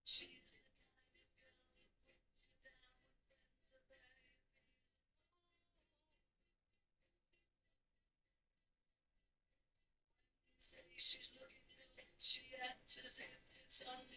She's the kind of girl that puts you down when friends are very When you say she's looking good, she acts as if it's unfair.